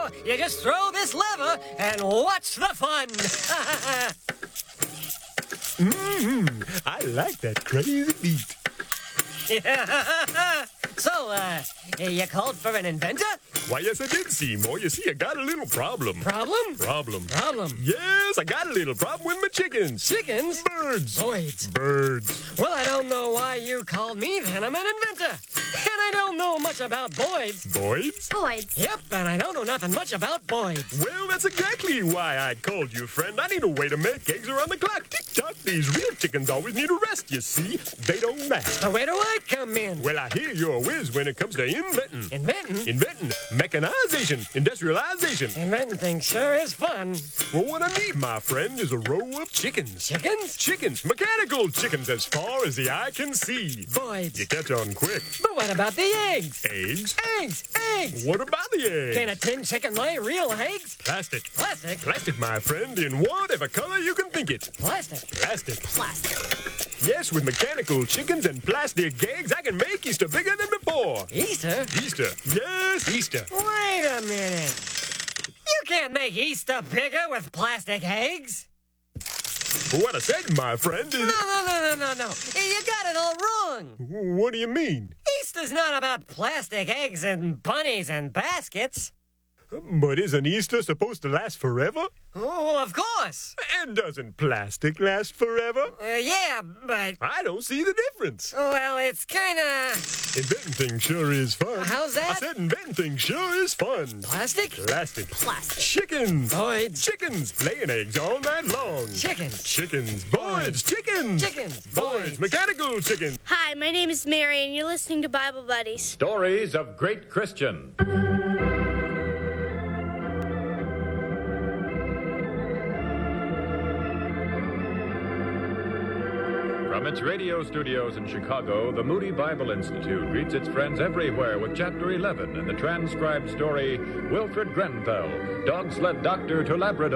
you just throw this lever and watch the fun. I like that crazy beat. So, you called for an inventor? Why, yes, I did, Seymour. You see, I got a little problem. Problem? Problem. Yes, I got a little problem with my chickens. Chickens? Birds. Boids. Birds. Well, I don't know why you called me then. I'm an inventor. And I don't know much about boids. Boids? Boids. Yep, and I don't know nothing much about boids. Well, that's exactly why I called you, friend. I need a way to make eggs around the clock. Tick-tock, these real chickens always need a rest, you see. They don't rest. Where do I come in? Well, I hear you're a whiz when it comes to inventing. Inventing? Mechanization. Industrialization. Inventing things sure is fun. Well, what I need, my friend, is a row of chickens. Chickens? Chickens. Mechanical chickens as far as the eye can see. Boids. You catch on quick. But what about the eggs? Eggs? Eggs! What about the eggs? Can a tin chicken lay real eggs? Plastic. Plastic? Plastic, my friend, in whatever color you can think it. Plastic? Plastic. Yes, with mechanical chickens and plastic eggs, I can make Easter bigger than before. Easter? Easter. Yes, Easter. Wait a minute. You can't make Easter bigger with plastic eggs. What I said, my friend, is... No. You got it all wrong. What do you mean? Easter's not about plastic eggs and bunnies and baskets. But isn't Easter supposed to last forever? Oh, of course. And doesn't plastic last forever? Yeah, but... I don't see the difference. Well, it's kinda... Inventing things sure is fun. How's that? I said inventing things sure is fun. Plastic? Plastic. Plastic. Chickens. Boids. Chickens laying eggs all night long. Chickens. Chickens. Boids. Chickens. Chickens. Boids. Mechanical chickens. Hi, my name is Mary, and you're listening to Bible Buddies. Stories of Great Christian. From its radio studios in Chicago, the Moody Bible Institute greets its friends everywhere with Chapter 11 in the transcribed story, Wilfred Grenfell, Dog Sled Doctor to Labrador.